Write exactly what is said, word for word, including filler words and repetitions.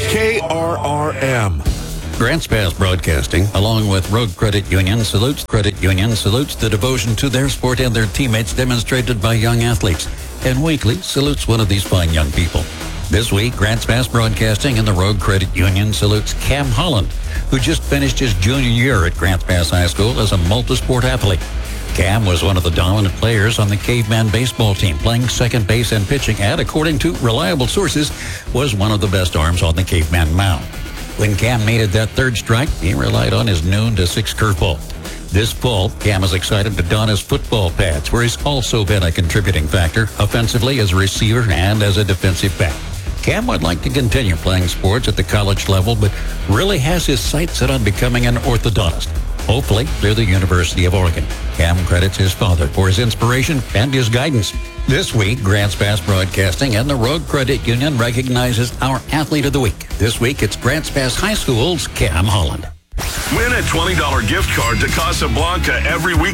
K R R M. Grants Pass Broadcasting, along with Road Credit Union, salutes Credit Union salutes the devotion to their sport and their teammates demonstrated by young athletes. And Weekly salutes one of these fine young people. This week, Grants Pass Broadcasting and the Road Credit Union salutes Cam Holland, who just finished his junior year at Grants Pass High School as a multi-sport athlete. Cam was one of the dominant players on the Caveman baseball team, playing second base and pitching, and according to reliable sources, was one of the best arms on the Caveman mound. When Cam needed that third strike, he relied on his noon to six curveball. This fall, Cam is excited to don his football pads, where he's also been a contributing factor offensively as a receiver and as a defensive back. Cam would like to continue playing sports at the college level, but really has his sights set on becoming an orthodontist, hopefully through the University of Oregon. Cam credits his father for his inspiration and his guidance. This week, Grants Pass Broadcasting and the Road Credit Union recognizes our Athlete of the Week. This week, it's Grants Pass High School's Cam Holland. Win a twenty dollars gift card to Casablanca every week.